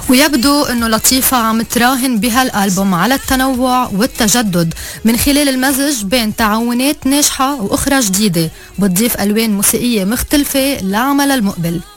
ويبدو أنه لطيفة عم تراهن بهالألبوم على التنوع والتجدد من خلال المزج بين تعاونات ناجحة وأخرى جديدة بتضيف ألوان موسيقية مختلفة لعمل المقبل.